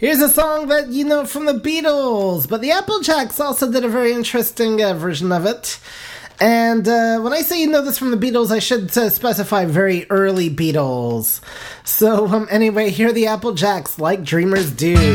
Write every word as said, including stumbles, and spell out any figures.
Here's a song that you know from the Beatles, but the Applejacks also did a very interesting uh, version of it. And uh, when I say you know this from the Beatles, I should uh, specify very early Beatles. So um, anyway, here are the Applejacks, Like Dreamers Do.